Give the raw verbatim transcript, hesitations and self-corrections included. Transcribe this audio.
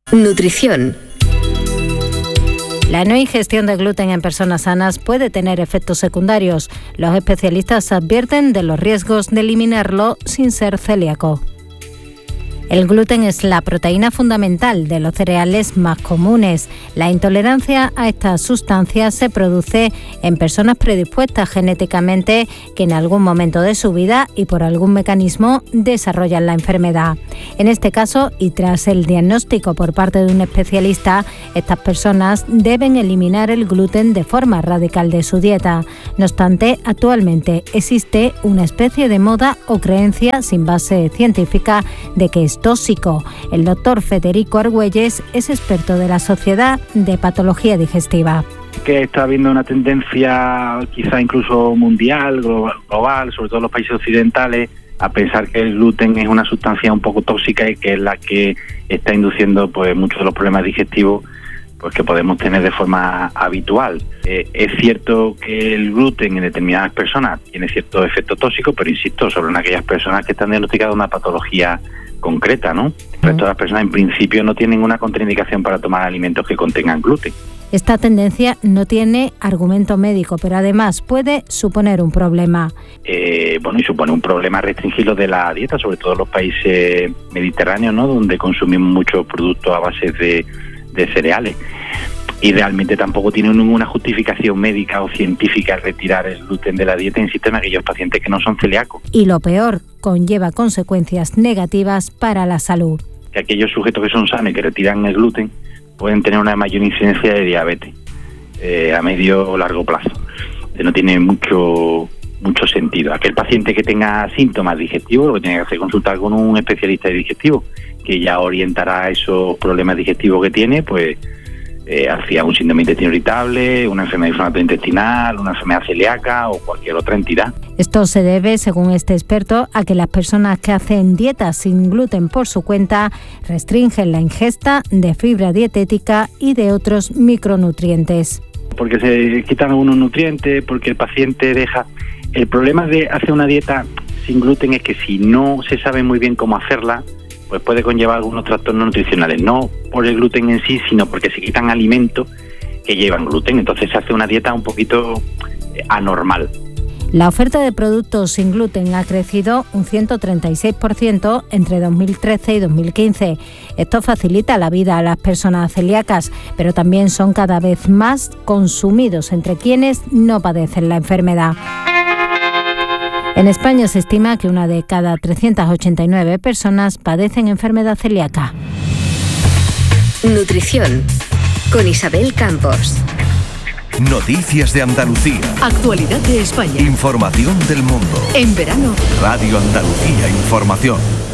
Nutrición. La no ingestión de gluten en personas sanas puede tener efectos secundarios. Los especialistas advierten de los riesgos de eliminarlo sin ser celíaco. El gluten es la proteína fundamental de los cereales más comunes. La intolerancia a estas sustancias se produce en personas predispuestas genéticamente que en algún momento de su vida y por algún mecanismo desarrollan la enfermedad. En este caso, y tras el diagnóstico por parte de un especialista, estas personas deben eliminar el gluten de forma radical de su dieta. No obstante, actualmente existe una especie de moda o creencia sin base científica de que es tóxico. El doctor Federico Argüelles es experto de la Sociedad de Patología Digestiva. Que está habiendo una tendencia quizá incluso mundial, global, sobre todo en los países occidentales, a pensar que el gluten es una sustancia un poco tóxica y que es la que está induciendo pues muchos de los problemas digestivos pues que podemos tener de forma habitual. Eh, es cierto que el gluten en determinadas personas tiene cierto efecto tóxico, pero insisto, solo en aquellas personas que están diagnosticadas una patología concreta, ¿no? El resto de las personas en principio no tienen una contraindicación para tomar alimentos que contengan gluten. Esta tendencia no tiene argumento médico, pero además puede suponer un problema. Eh, bueno, y supone un problema restringirlo de la dieta, sobre todo en los países mediterráneos, ¿no? Donde consumimos muchos productos a base de, de cereales. Y realmente tampoco tiene ninguna justificación médica o científica retirar el gluten de la dieta, insisto, en aquellos pacientes que no son celíacos. Y lo peor, conlleva consecuencias negativas para la salud. Que aquellos sujetos que son sanos y que retiran el gluten pueden tener una mayor incidencia de diabetes eh, a medio o largo plazo. Eh, no tiene mucho mucho sentido. Aquel paciente que tenga síntomas digestivos lo que tiene que hacer es consultar con un especialista de digestivo, que ya orientará esos problemas digestivos que tiene, pues eh, hacia un síndrome de intestino irritable, una enfermedad inflamatoria intestinal, una enfermedad celíaca o cualquier otra entidad. Esto se debe, según este experto, a que las personas que hacen dietas sin gluten por su cuenta restringen la ingesta de fibra dietética y de otros micronutrientes. Porque se quitan algunos nutrientes, porque el paciente deja... El problema de hacer una dieta sin gluten es que si no se sabe muy bien cómo hacerla, pues puede conllevar algunos trastornos nutricionales, no por el gluten en sí, sino porque se quitan alimentos que llevan gluten, entonces se hace una dieta un poquito anormal. La oferta de productos sin gluten ha crecido un ciento treinta y seis por ciento entre dos mil trece y dos mil quince. Esto facilita la vida a las personas celíacas, pero también son cada vez más consumidos entre quienes no padecen la enfermedad. En España se estima que una de cada trescientas ochenta y nueve personas padecen enfermedad celíaca. Nutrición con Isabel Campos. Noticias de Andalucía. Actualidad de España. Información del mundo. En verano. Radio Andalucía Información.